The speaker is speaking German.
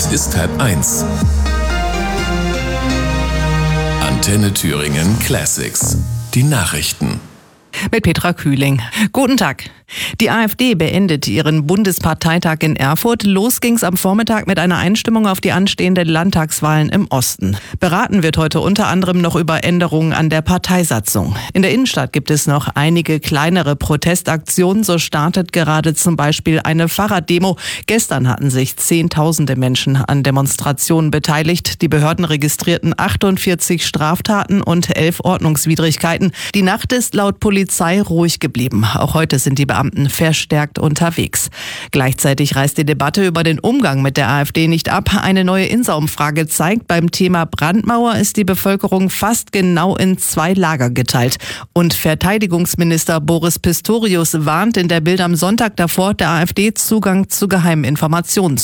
Es ist 12:30. Antenne Thüringen Classics. Die Nachrichten. Mit Petra Kühling. Guten Tag. Die AfD beendet ihren Bundesparteitag in Erfurt. Los ging's am Vormittag mit einer Einstimmung auf die anstehenden Landtagswahlen im Osten. Beraten wird heute unter anderem noch über Änderungen an der Parteisatzung. In der Innenstadt gibt es noch einige kleinere Protestaktionen. So startet gerade zum Beispiel eine Fahrraddemo. Gestern hatten sich Zehntausende Menschen an Demonstrationen beteiligt. Die Behörden registrierten 48 Straftaten und 11 Ordnungswidrigkeiten. Die Nacht ist laut Polizei ruhig geblieben. Auch heute sind die Beamten verstärkt unterwegs. Gleichzeitig reißt die Debatte über den Umgang mit der AfD nicht ab. Eine neue INSA-Umfrage zeigt, beim Thema Brandmauer ist die Bevölkerung fast genau in 2 Lager geteilt. Und Verteidigungsminister Boris Pistorius warnt in der Bild am Sonntag davor, der AfD Zugang zu geheimen Informationen